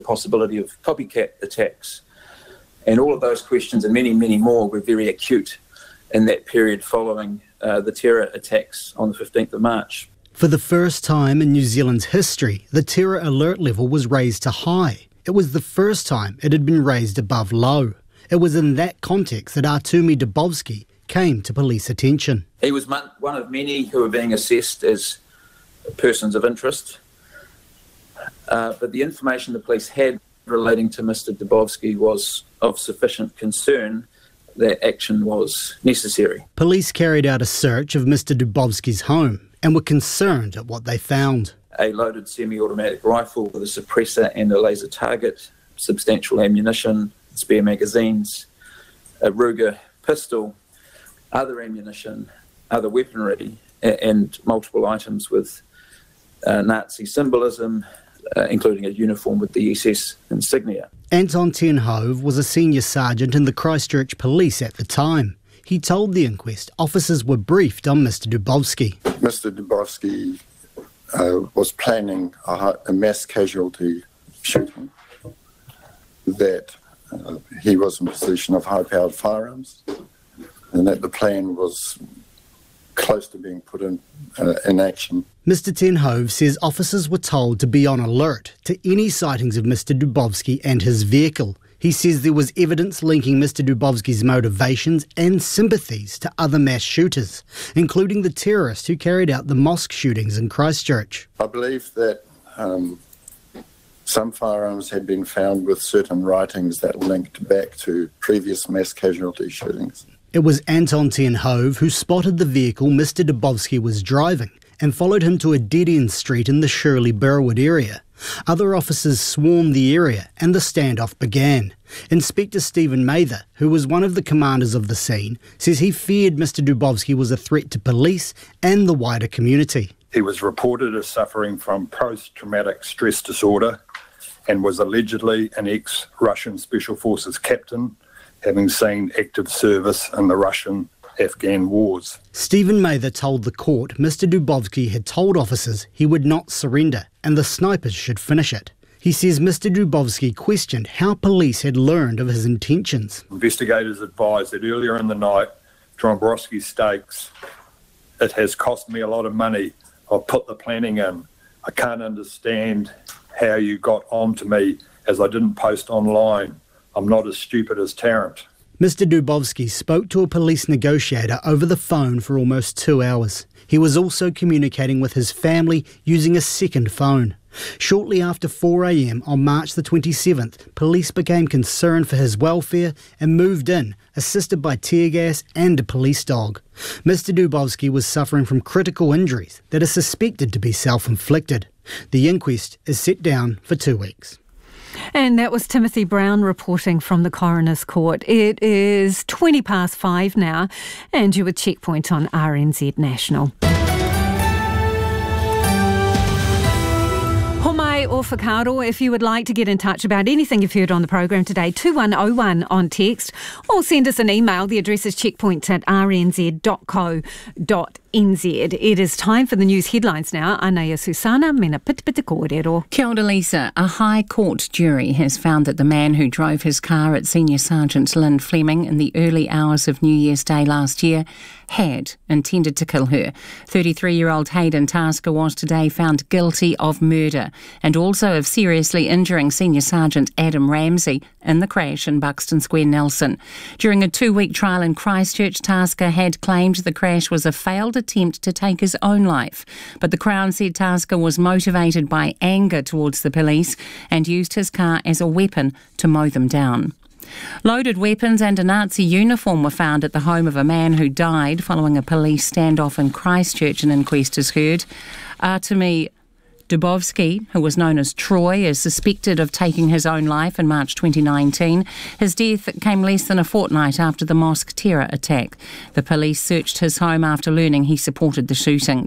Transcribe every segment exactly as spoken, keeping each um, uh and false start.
possibility of copycat attacks. And all of those questions and many, many more were very acute in that period following uh, the terror attacks on the fifteenth of March. For the first time in New Zealand's history, the terror alert level was raised to high. It was the first time it had been raised above low. It was in that context that Artumi Dubovsky came to police attention. He was one of many who were being assessed as persons of interest, uh, but the information the police had relating to Mister Dubovsky was of sufficient concern that action was necessary. Police carried out a search of Mister Dubovsky's home and were concerned at what they found. A loaded semi-automatic rifle with a suppressor and a laser target, substantial ammunition, spare magazines, a Ruger pistol, other ammunition, other weaponry, and multiple items with uh, Nazi symbolism, uh, including a uniform with the S S insignia. Anton ten Hove was a senior sergeant in the Christchurch Police at the time. He told the inquest officers were briefed on Mister Dubovsky. Mister Dubovsky uh, was planning a, a mass casualty shooting, that uh, he was in possession of high-powered firearms, and that the plan was close to being put in, uh, in action. Mister ten Hove says officers were told to be on alert to any sightings of Mister Dubovsky and his vehicle. He says there was evidence linking Mister Dubovsky's motivations and sympathies to other mass shooters, including the terrorist who carried out the mosque shootings in Christchurch. I believe that um, some firearms had been found with certain writings that linked back to previous mass casualty shootings. It was Anton ten Hove who spotted the vehicle Mister Dubovsky was driving and followed him to a dead-end street in the Shirley-Burwood area. Other officers swarmed the area and the standoff began. Inspector Stephen Mather, who was one of the commanders of the scene, says he feared Mister Dubovsky was a threat to police and the wider community. He was reported as suffering from post-traumatic stress disorder and was allegedly an ex-Russian Special Forces captain, having seen active service in the Russian-Afghan wars. Stephen Mather told the court Mister Dubovsky had told officers he would not surrender and the snipers should finish it. He says Mister Dubovsky questioned how police had learned of his intentions. Investigators advised that earlier in the night, Dombrowski stakes, "It has cost me a lot of money. I've put the planning in. I can't understand how you got on to me as I didn't post online. I'm not as stupid as Tarrant." Mister Dubovsky spoke to a police negotiator over the phone for almost two hours. He was also communicating with his family using a second phone. Shortly after four a m on March the twenty-seventh, police became concerned for his welfare and moved in, assisted by tear gas and a police dog. Mister Dubovsky was suffering from critical injuries that are suspected to be self-inflicted. The inquest is set down for two weeks. And that was Timothy Brown reporting from the Coroner's Court. It is twenty past five now, and you're with Checkpoint on R N Z National. Homai or whakaaro, if you would like to get in touch about anything you've heard on the program today, two one oh one on text, or send us an email. The address is checkpoint at r n z dot co dot n z. It is time for the news headlines now. Anaya Susana, mena pitipiti kōrero. Kia ora, Lisa. A High Court jury has found that the man who drove his car at Senior Sergeant Lynn Fleming in the early hours of New Year's Day last year had intended to kill her. thirty-three-year-old Hayden Tasker was today found guilty of murder and also of seriously injuring Senior Sergeant Adam Ramsey in the crash in Buxton Square, Nelson. During a two-week trial in Christchurch, Tasker had claimed the crash was a failed attempt to take his own life, but the Crown said Tasker was motivated by anger towards the police and used his car as a weapon to mow them down. Loaded weapons and a Nazi uniform were found at the home of a man who died following a police standoff in Christchurch, an inquest is heard. Artumi Dubovsky, who was known as Troy, is suspected of taking his own life in March twenty nineteen. His death came less than a fortnight after the mosque terror attack. The police searched his home after learning he supported the shootings.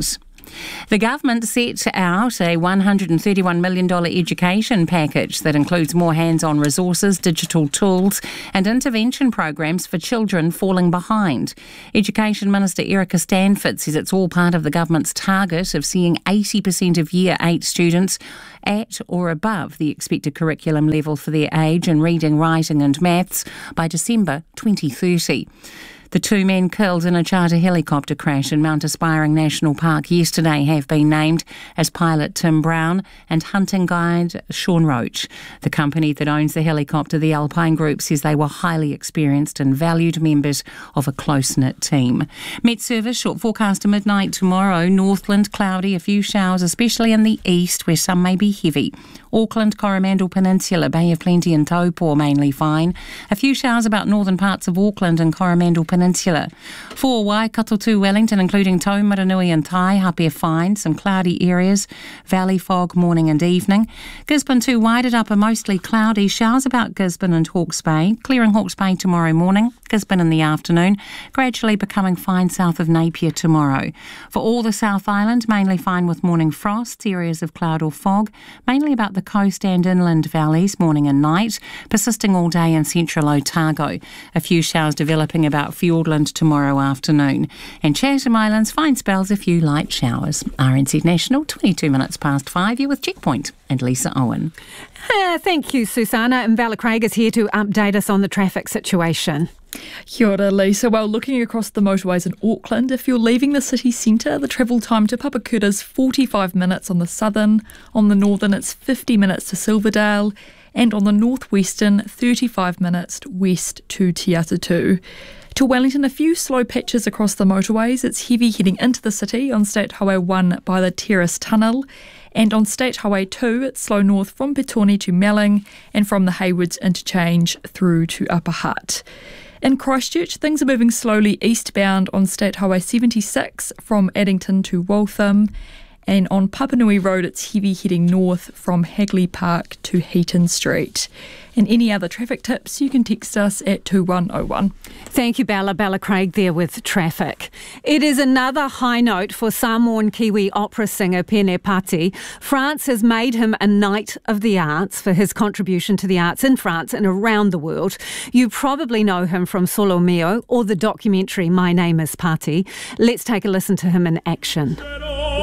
The government set out a one hundred thirty-one million dollars education package that includes more hands-on resources, digital tools and intervention programs for children falling behind. Education Minister Erica Stanford says it's all part of the government's target of seeing eighty percent of Year eight students at or above the expected curriculum level for their age in reading, writing and maths by December twenty thirty. The two men killed in a charter helicopter crash in Mount Aspiring National Park yesterday have been named as pilot Tim Brown and hunting guide Sean Roach. The company that owns the helicopter, the Alpine Group, says they were highly experienced and valued members of a close-knit team. Met Service short forecast to midnight tomorrow. Northland cloudy, a few showers, especially in the east where some may be heavy. Auckland, Coromandel Peninsula, Bay of Plenty and Taupo mainly fine. A few showers about northern parts of Auckland and Coromandel Peninsula. For Waikato to Wellington, including Taumaranui and Taihape fine. Some cloudy areas. Valley fog morning and evening. Gisborne to Wairarapa mostly cloudy. Showers about Gisborne and Hawke's Bay. Clearing Hawke's Bay tomorrow morning. Gisborne in the afternoon. Gradually becoming fine south of Napier tomorrow. For all the South Island, mainly fine with morning frosts. Areas of cloud or fog. Mainly about the coast and inland valleys, morning and night, persisting all day in central Otago. A few showers developing about Fiordland tomorrow afternoon. And Chatham Islands, fine spells, a few light showers. R N Z National, twenty-two minutes past five. You're with Checkpoint and Lisa Owen. Uh, thank you, Susanna. And Bella Craig is here to update us on the traffic situation. Kia ora, Lisa. Well, looking across the motorways in Auckland, if you're leaving the city centre, the travel time to Papakura is forty-five minutes on the southern. On the northern, it's fifty minutes to Silverdale. And on the northwestern, thirty-five minutes west to Te Atatu. To Wellington, a few slow patches across the motorways. It's heavy heading into the city on State Highway one by the Terrace Tunnel. And on State Highway two, it's slow north from Petone to Melling and from the Haywoods interchange through to Upper Hutt. In Christchurch, things are moving slowly eastbound on State Highway seventy-six from Addington to Waltham. And on Papanui Road, it's heavy heading north from Hagley Park to Heaton Street. And any other traffic tips, you can text us at two one oh one. Thank you, Bella. Bella Craig there with traffic. It is another high note for Samoan Kiwi opera singer Pene Pati. France has made him a Knight of the Arts for his contribution to the arts in France and around the world. You probably know him from Solo Mio or the documentary My Name is Pati. Let's take a listen to him in action.